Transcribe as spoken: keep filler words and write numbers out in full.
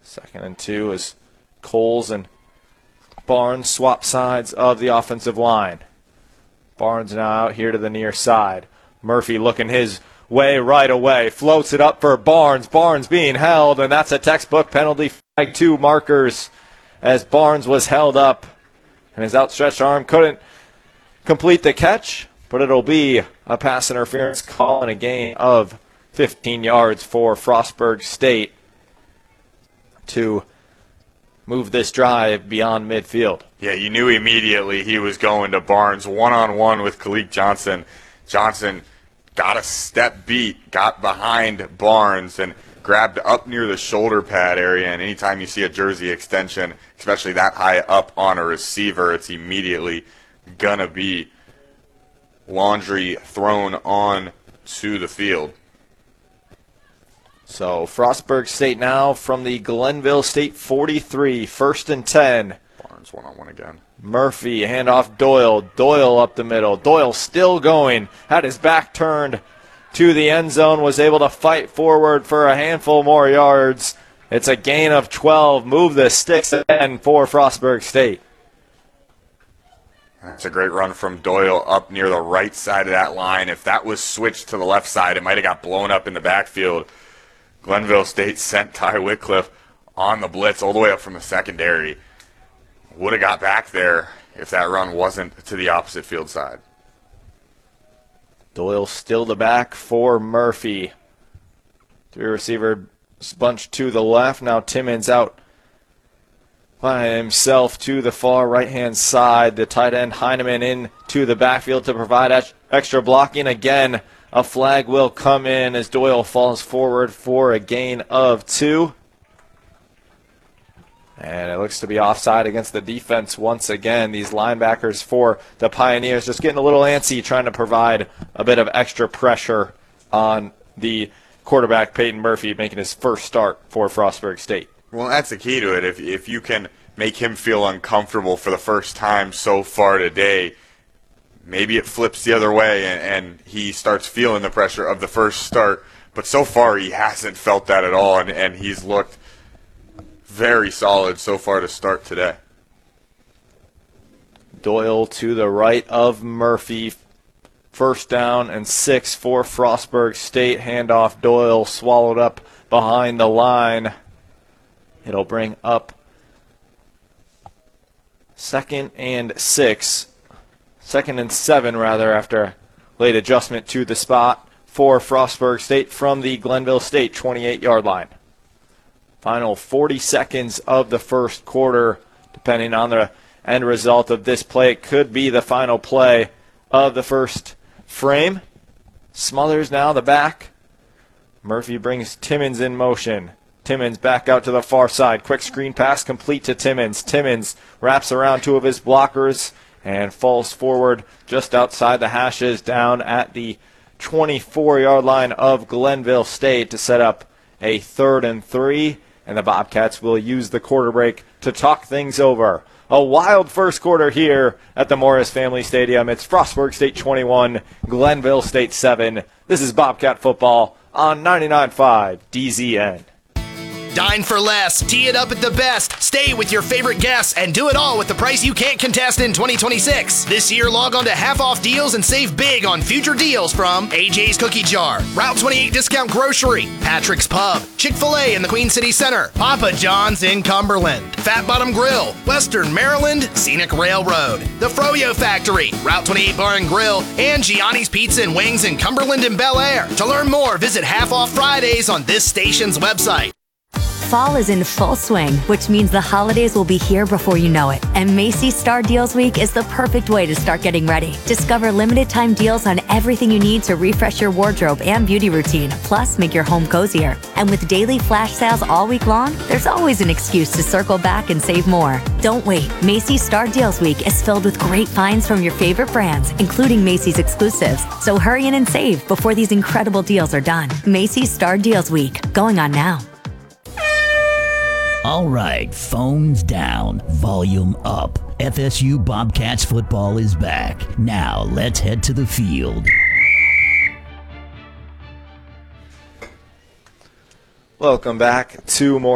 Second and two as Coles and Barnes swap sides of the offensive line. Barnes now out here to the near side. Murphy looking his way right away. Floats it up for Barnes. Barnes being held, and that's a textbook penalty flag. Two markers as Barnes was held up, and his outstretched arm couldn't complete the catch, but it'll be a pass interference call and a gain of fifteen yards for Frostburg State to move this drive beyond midfield. Yeah, you knew immediately he was going to Barnes one-on-one with Kalik Johnson. Johnson got a step beat, got behind Barnes, and grabbed up near the shoulder pad area. And anytime you see a jersey extension, especially that high up on a receiver, it's immediately going to be laundry thrown on to the field. So Frostburg State now from the Glenville State forty-three, first and ten. Barnes one-on-one again. Murphy, handoff Doyle. Doyle up the middle. Doyle still going, had his back turned to the end zone, was able to fight forward for a handful more yards. It's a gain of twelve. Move the sticks again for Frostburg State. That's a great run from Doyle up near the right side of that line. If that was switched to the left side, it might have got blown up in the backfield. Glenville State sent Ty Whitcliffe on the blitz all the way up from the secondary. Would have got back there if that run wasn't to the opposite field side. Doyle still the back for Murphy. Three receiver bunch to the left. Now Timmons out by himself to the far right-hand side. The tight end Heineman in to the backfield to provide extra blocking. Again, a flag will come in as Doyle falls forward for a gain of two. And it looks to be offside against the defense once again. These linebackers for the Pioneers just getting a little antsy, trying to provide a bit of extra pressure on the quarterback, Peyton Murphy, making his first start for Frostburg State. Well, that's the key to it. If, if you can make him feel uncomfortable for the first time so far today, maybe it flips the other way and, and he starts feeling the pressure of the first start. But so far he hasn't felt that at all, and, and he's looked very solid so far to start today. Doyle to the right of Murphy. First down and six for Frostburg State. Handoff Doyle swallowed up behind the line. It'll bring up second and six. Second and seven, rather, after late adjustment to the spot for Frostburg State from the Glenville State twenty-eight-yard line. Final forty seconds of the first quarter. Depending on the end result of this play, it could be the final play of the first frame. Smothers now the back. Murphy brings Timmons in motion. Timmons back out to the far side. Quick screen pass complete to Timmons. Timmons wraps around two of his blockers and falls forward just outside the hashes down at the twenty-four-yard line of Glenville State to set up a third and three. And the Bobcats will use the quarter break to talk things over. A wild first quarter here at the Morris Family Stadium. It's Frostburg State twenty-one, Glenville State seven. This is Bobcat football on ninety-nine point five D Z N. Dine for less. Tee it up at the best. Stay with your favorite guests and do it all with the price you can't contest in twenty twenty-six. This year, log on to Half Off Deals and save big on future deals from A J's Cookie Jar, Route twenty-eight Discount Grocery, Patrick's Pub, Chick-fil-A in the Queen City Center, Papa John's in Cumberland, Fat Bottom Grill, Western Maryland, Scenic Railroad, The Froyo Factory, Route twenty-eight Bar and Grill, and Gianni's Pizza and Wings in Cumberland and Bel Air. To learn more, visit Half Off Fridays on this station's website. Fall is in full swing, which means the holidays will be here before you know it. And Macy's Star Deals Week is the perfect way to start getting ready. Discover limited time deals on everything you need to refresh your wardrobe and beauty routine, plus make your home cozier. And with daily flash sales all week long, there's always an excuse to circle back and save more. Don't wait. Macy's Star Deals Week is filled with great finds from your favorite brands, including Macy's exclusives. So hurry in and save before these incredible deals are done. Macy's Star Deals Week, going on now. All right, phones down, volume up. F S U Bobcats football is back. Now let's head to the field. Welcome back to more